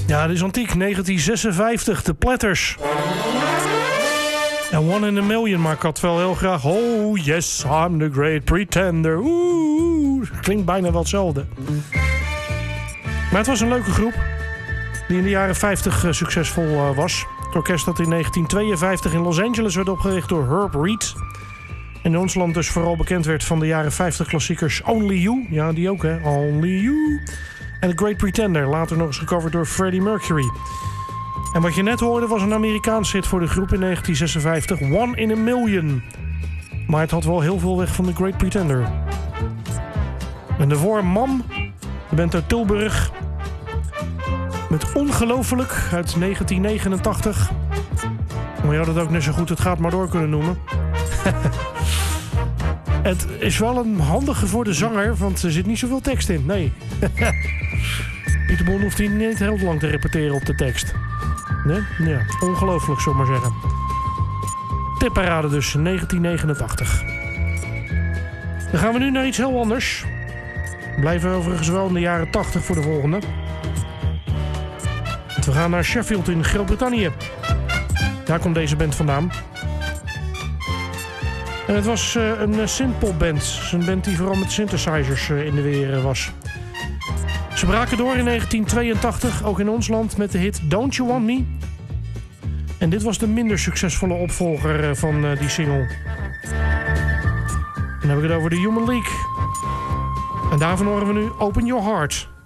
Ja, dit is antiek. 1956, de Platters. En One in a Million, maar ik had wel heel graag... Oh, yes, I'm the great pretender. Oeh, klinkt bijna wel hetzelfde. Maar het was een leuke groep... die in de jaren 50 succesvol was. Het orkest dat in 1952 in Los Angeles werd opgericht door Herb Reed. En in ons land dus vooral bekend werd van de jaren 50 klassiekers Only You. Ja, die ook, hè. Only You. En The Great Pretender, later nog eens gecoverd door Freddie Mercury. En wat je net hoorde was een Amerikaans hit voor de groep in 1956, One in a Million. Maar het had wel heel veel weg van The Great Pretender. En daarvoor Mam, je bent uit Tilburg... met Ongelooflijk uit 1989. Maar je had het ook net zo goed Het Gaat Maar Door kunnen noemen. Het is wel een handige voor de zanger, want er zit niet zoveel tekst in. Nee. Pieter Bon hoeft hier niet heel lang te repeteren op de tekst. Nee? Ja, ongelooflijk, zullen we maar zeggen. Tipparade dus, 1989. Dan gaan we nu naar iets heel anders. We blijven overigens wel in de jaren 80 voor de volgende. We gaan naar Sheffield in Groot-Brittannië. Daar komt deze band vandaan. En het was een synthpopband. Een band die vooral met synthesizers in de weer was. Ze braken door in 1982, ook in ons land, met de hit Don't You Want Me. En dit was de minder succesvolle opvolger van die single. Dan heb ik het over de Human League. En daarvan horen we nu Open Your Heart.